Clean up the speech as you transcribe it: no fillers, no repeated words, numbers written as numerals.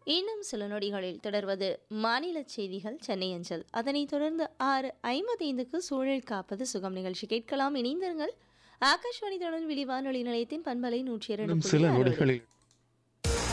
இன்னும் சில நொடிகளில் தொடர்வது மாநில செய்திகள் சென்னை அஞ்சல். அதனைத் தொடர்ந்து 6:55க்கு சூழல் காப்பது சுகம் நிகழ்ச்சி கேட்கலாம். இணைந்திருங்கள். ஆகாஷ்வாணி தொடர்ந்து வானொலி நிலையத்தின் பண்பலை இன்னும் சில 102.6. நொடிகளில்